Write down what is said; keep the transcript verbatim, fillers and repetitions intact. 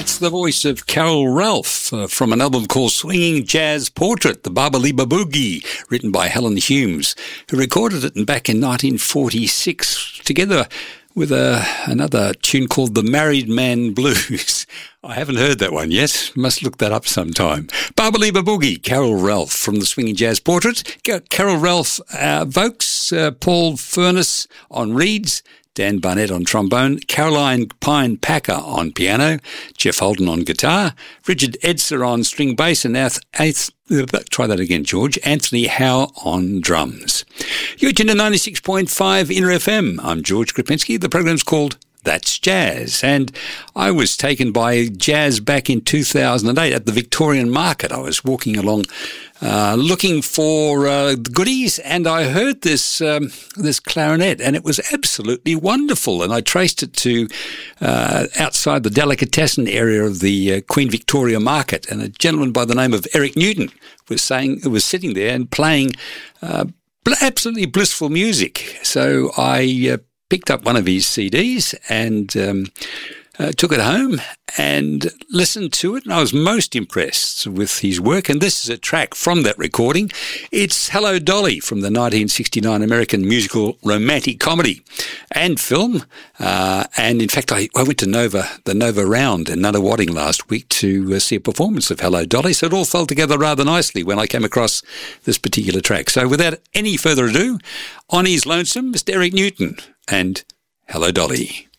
That's the voice of Carol Ralph uh, from an album called Swinging Jazz Portrait, the Baba Liba Boogie, written by Helen Humes, who recorded it back in nineteen forty-six together with a, another tune called The Married Man Blues. I haven't heard that one yet. Must look that up sometime. Baba Liba Boogie, Carol Ralph from the Swinging Jazz Portrait. Carol Ralph uh, Vokes, uh, Paul Furness on reeds, Dan Barnett on trombone, Caroline Pine Packer on piano, Jeff Holden on guitar, Richard Edser on string bass, and Ath- Ath- try that again, George, Anthony Howe on drums. You're tuned to ninety-six point five Inner F M. I'm George Krupinski. The program's called That's Jazz, and I was taken by jazz back in two thousand eight at the Victorian Market. I was walking along uh, looking for uh, goodies, and I heard this um, this clarinet, and it was absolutely wonderful. And I traced it to uh, outside the delicatessen area of the uh, Queen Victoria Market, and a gentleman by the name of Eric Newton was saying was sitting there and playing uh, absolutely blissful music. So I uh, picked up one of his C Ds and um, uh, took it home and listened to it, and I was most impressed with his work. And this is a track from that recording. It's Hello Dolly from the nineteen sixty-nine American musical romantic comedy and film. Uh, and in fact, I, I went to Nova, the Nova Round in Nunawading last week to uh, see a performance of Hello Dolly. So it all fell together rather nicely when I came across this particular track. So without any further ado, on his lonesome, Mister Eric Newton and Hello Dolly.